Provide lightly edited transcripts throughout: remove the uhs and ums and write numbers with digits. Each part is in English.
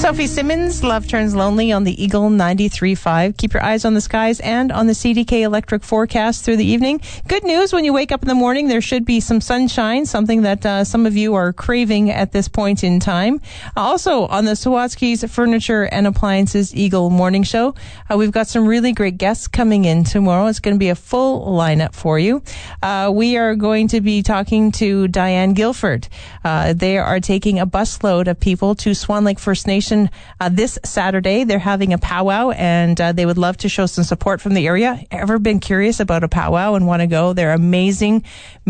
Sophie Simmons, Love Turns Lonely on the Eagle 93.5. Keep your eyes on the skies and on the CDK electric forecast through the evening. Good news, when you wake up in the morning, there should be some sunshine, something that some of you are craving at this point in time. Also, on the Sawatsky's Furniture and Appliances Eagle Morning Show, we've got some really great guests coming in tomorrow. It's going to be a full lineup for you. We are going to be talking to Diane Guilford. They are taking a busload of people to Swan Lake First Nation this Saturday. They're having a powwow, and they would love to show some support from the area. Ever been curious about a powwow and want to go? They're amazing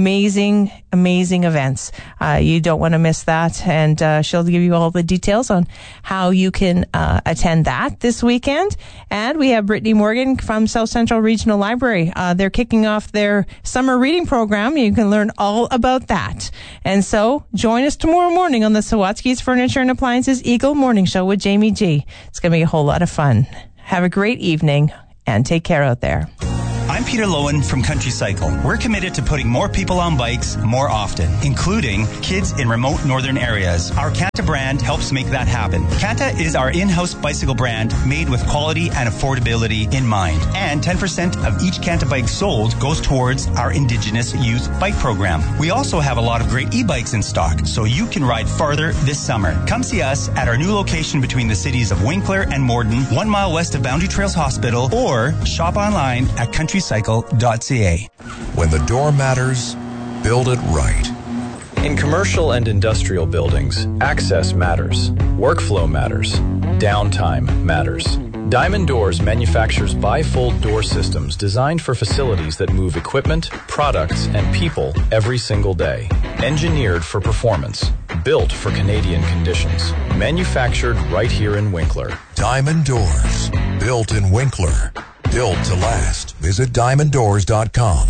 events. You don't want to miss that, and she'll give you all the details on how you can attend that this weekend. And we have Brittany Morgan from South Central Regional Library. They're kicking off their summer reading program. You can learn all about that. And so join us tomorrow morning on the Sawatsky's Furniture and Appliances Eagle Morning Show with Jamie G. It's going to be a whole lot of fun. Have a great evening and take care out there. I'm Peter Lowen from Country Cycle. We're committed to putting more people on bikes more often, including kids in remote northern areas. Our Kanta brand helps make that happen. Kanta is our in-house bicycle brand made with quality and affordability in mind. And 10% of each Kanta bike sold goes towards our Indigenous Youth Bike Program. We also have a lot of great e-bikes in stock, so you can ride farther this summer. Come see us at our new location between the cities of Winkler and Morden, 1 mile west of Boundary Trails Hospital, or shop online at countrycycle.ca. When the door matters, build it right. In commercial and industrial buildings, access matters, workflow matters, downtime matters. Diamond Doors manufactures bifold door systems designed for facilities that move equipment, products, and people every single day. Engineered for performance, built for Canadian conditions, manufactured right here in Winkler. Diamond Doors, built in Winkler. Built to last. Visit diamonddoors.com.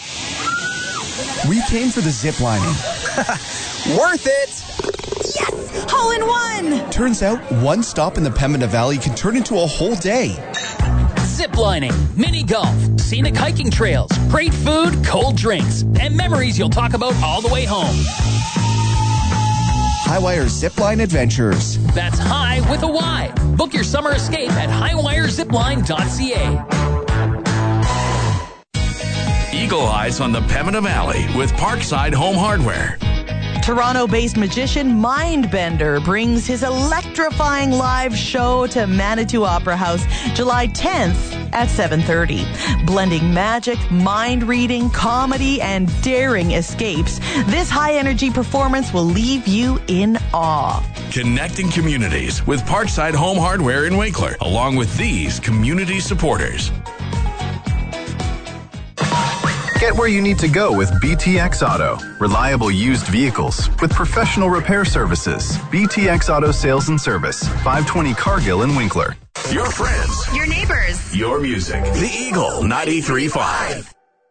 We came for the zip lining. Worth it! Yes! Hole in one! Turns out one stop in the Pembina Valley can turn into a whole day. Zip lining, mini golf, scenic hiking trails, great food, cold drinks, and memories you'll talk about all the way home. Highwire Zipline Adventures. That's high with a Y. Book your summer escape at highwirezipline.ca. Eagle Eyes on the Pembina Valley with Parkside Home Hardware. Toronto-based magician Mindbender brings his electrifying live show to Manitou Opera House July 10th at 7:30. Blending magic, mind reading, comedy, and daring escapes, this high-energy performance will leave you in awe. Connecting communities with Parkside Home Hardware in Winkler, along with these community supporters. Get where you need to go with BTX Auto. Reliable used vehicles with professional repair services. BTX Auto Sales and Service, 520 Cargill in Winkler. Your friends. Your neighbors. Your music. The Eagle 93.5.